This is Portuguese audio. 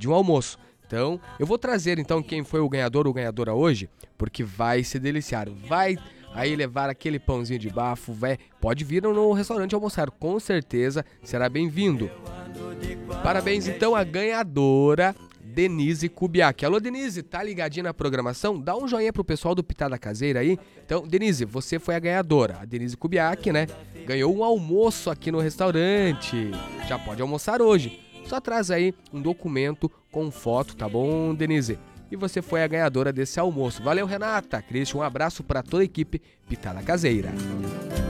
pedir um almoço. Então, eu vou trazer então quem foi o ganhador ou ganhadora hoje, porque vai se deliciar. Vai aí levar aquele pãozinho de bafo, pode vir no restaurante almoçar, com certeza será bem-vindo. Parabéns então à ganhadora Denise Kubiak. Alô Denise, tá ligadinha na programação? Dá um joinha pro pessoal do Pitada Caseira aí. Então, Denise, você foi a ganhadora. A Denise Kubiak, né? Ganhou um almoço aqui no restaurante. Já pode almoçar hoje. Só traz aí um documento com foto, tá bom, Denise? E você foi a ganhadora desse almoço. Valeu, Renata. Cristian, um abraço para toda a equipe Pitada Caseira.